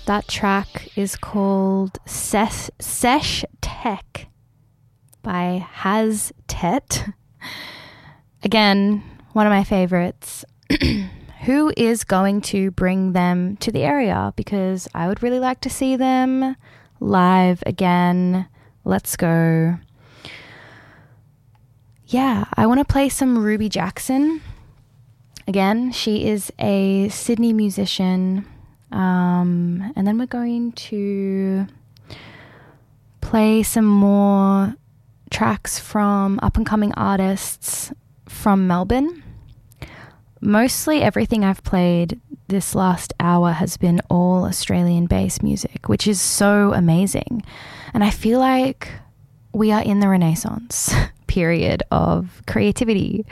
That track is called Sesh Tech by Has Tet. Again, one of my favorites. Who is going to bring them to the area? Because I would really like to see them live again. Let's go. Yeah, I want to play some Ruby Jackson. Again, she is a Sydney musician. And then we're going to play some more tracks from up-and-coming artists from Melbourne. Mostly everything I've played this last hour has been all Australian-based music, which is so amazing. And I feel like we are in the Renaissance period of creativity.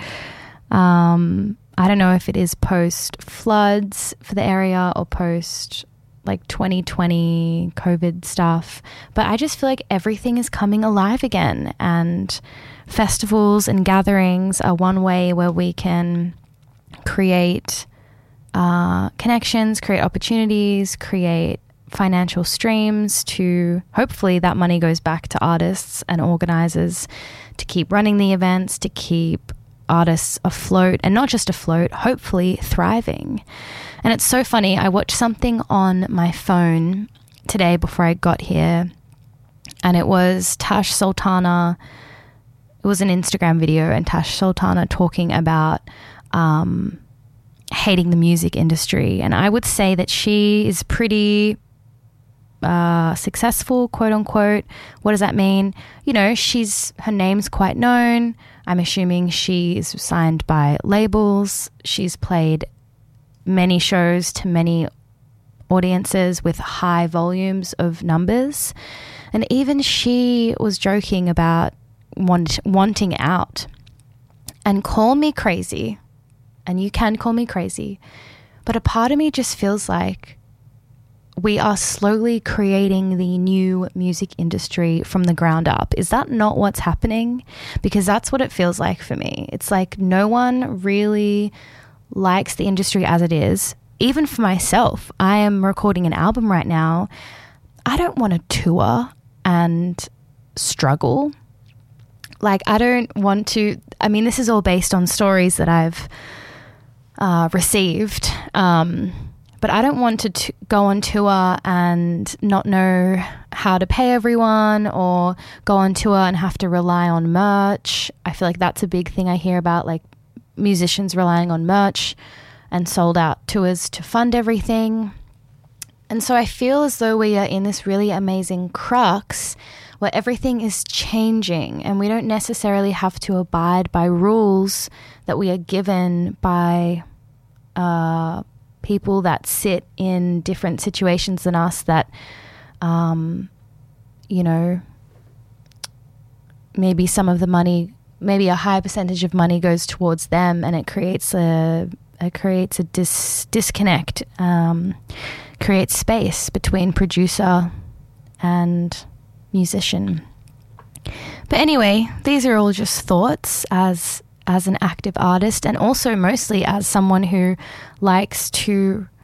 I don't know if it is post-floods for the area or post like 2020 COVID stuff, but I just feel like everything is coming alive again, and festivals and gatherings are one way where we can create connections, create opportunities, create financial streams to hopefully that money goes back to artists and organizers to keep running the events, to keep artists afloat, and not just afloat, hopefully thriving. And it's so funny, I watched something on my phone today before I got here, and it was Tash Sultana. It was an Instagram video, and Tash Sultana talking about hating the music industry. And I would say that she is pretty successful, quote unquote. What does that mean? You know, her name's quite known. I'm assuming she's signed by labels. She's played many shows to many audiences with high volumes of numbers. And even she was joking about wanting out. And call me crazy, and you can call me crazy, but a part of me just feels like we are slowly creating the new music industry from the ground up. Is that not what's happening? Because that's what it feels like for me. It's like no one really likes the industry as it is. Even for myself, I am recording an album right now. I don't want to tour and struggle. Like, I don't want to, I mean, this is all based on stories that I've received, but I don't want to go on tour and not know how to pay everyone, or go on tour and have to rely on merch. I feel like that's a big thing I hear about, like musicians relying on merch and sold out tours to fund everything. And so I feel as though we are in this really amazing crux where everything is changing, and we don't necessarily have to abide by rules that we are given by people that sit in different situations than us, that, you know, maybe some of the money, maybe a high percentage of money goes towards them, and it creates a disconnect, creates space between producer and musician. But anyway, these are all just thoughts as an active artist, and also mostly as someone who likes to